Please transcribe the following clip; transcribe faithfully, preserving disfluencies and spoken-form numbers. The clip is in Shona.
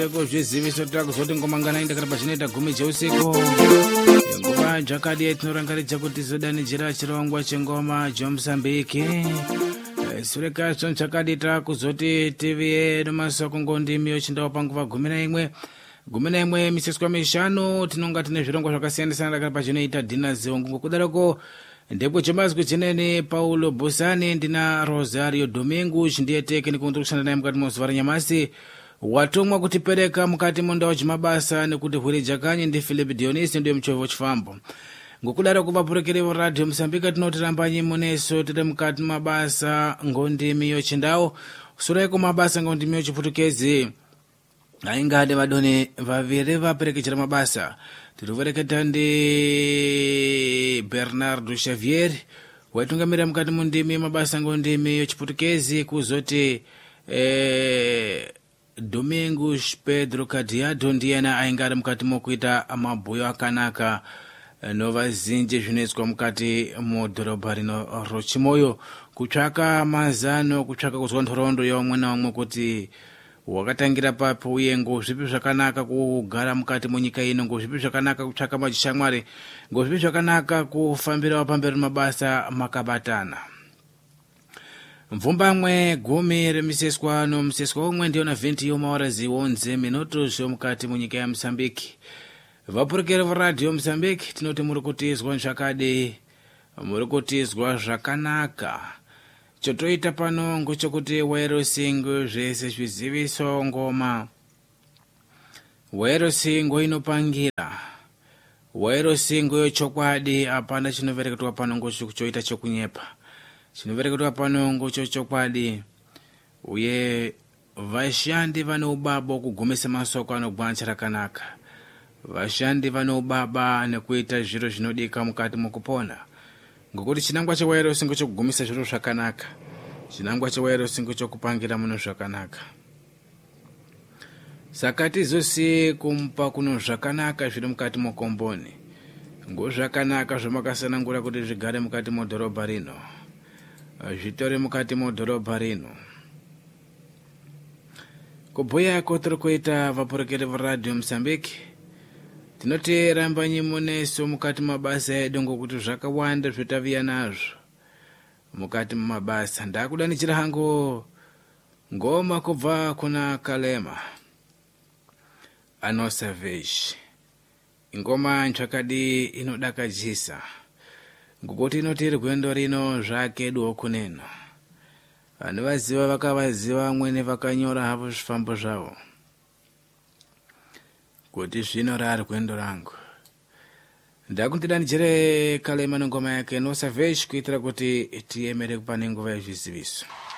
Kuzviziviso takuzoti ngomangana inda kana pachinoita gumi cheusiku nguva jakadi yetinorangaridza kuti zodanidzira chirongwa chengoma Mozambique. Sure kacho chakadi takuzoti tv yedu masoko ngondimi yochindawo panguva gumi naimwe gumi naimwe miseswa mishanu tinonga tine zvirongwa zvakasiyana-siyana kana pachinoita dhina zihongo kudaroko ndipo chemazwi chinene Paulo Busani ndina Rosario Domingo ndiye tekniki kundi kushanda naye mukati mozuva ranyamasi watumwa kutipereka mukati mondawo chimabasa nekuti hwiri jakanyi ndi Philip Dionisi ndiye mchovo chifambo ngokudaro kuvapurekerevo radio Mozambique tinotirambanyi muneso tiri mukati mabasa ngondimi yochindawo sureko mabasa ngondimi yochiputukezi aingade vadoni vaviri vaperekechera mabasa tirivereketa ndi Bernardo Xavier waitungamirira mukati mundimi mabasa ngondimi yochiputukezi kuzoti eh, Domingos Pedro Cadeado ndiyena aingade mukati mokuita mabhuyo akanaka novazinji zvinoizwa mukati mudhorobha rino rochimoyo kutsvaka mazano kutsvaka kuzwa nhoroondo yaumwe naumwe kuti wakatangira papi uye ngozvipi zvakanaka kugara mukati munyika ino ngozvipi zvakanaka kutsvaka machishamwari ngozvipi zvakanaka kufambirawo pamberi mabasa makabatana mvumbamwe gumi remiseswa nomuseswa umwe ndiyona vhenti yomawara zionze minuto zvomukati munyika ya Mozambique. Vapurukere varadio Mozambique tinoti muri kutizwa zvakadi muri kutizwa zvakanaka chotoita pano ngochokuti wairosingo zvese zviziviso ngoma wairosingo inopangira wairosingo yochokwadi apana chinovereketwa pano ngochoita chokunyepa chinovereketwa pano ngocho chokwadi uye vashandi vane ubaba kugumisa masoko anogwancha rakanaka vashandi vane ubaba nekuita zviro zvinodika mukati mukupona ngokuti chinangwa chewairosingo chokugumisa zviro zvakanaka chinangwa chewairosingo chokupangira muno zvakanaka saka tizosi kumpa kuno zvakanaka zviri mukati mokomboni ngozvakanaka zvamakasanangura kuti zvigare mukati modhorobha rino zvitori mukati modhorobha rino kubhuya kotiri kuita vapurekeri varadio Mozambique tinoti rambanyi muneso mukati mabasa edu ngokuti zvakawanda zvitaviya nazvo mukati mumabasa ndakudanichira hangu ngoma kubva kuna Kalema ano Savage ingoma nchakadi inodakadzisa ngokuti inoti rwendo rino zvakeduwo kuneno vanhu vaziva vakavaziva amwene vakanyora havo zvifambo zvavo kuti zvino rarwendo rangu ndakundidanichire Kalema nengoma yake no Savage kuitira kuti tiemere kupane nguva yezviziviso.